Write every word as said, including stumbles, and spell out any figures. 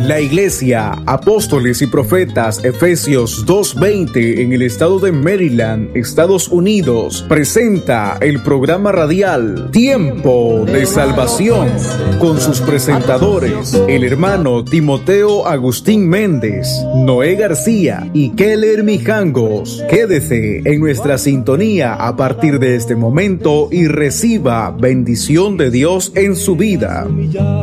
La Iglesia Apóstoles y Profetas Efesios dos veinte en el estado de Maryland, Estados Unidos, presenta el programa radial Tiempo de Salvación con sus presentadores, el hermano Timoteo Agustín Méndez, Noé García y Keller Mijangos. Quédese en nuestra sintonía a partir de este momento y reciba bendición de Dios en su vida.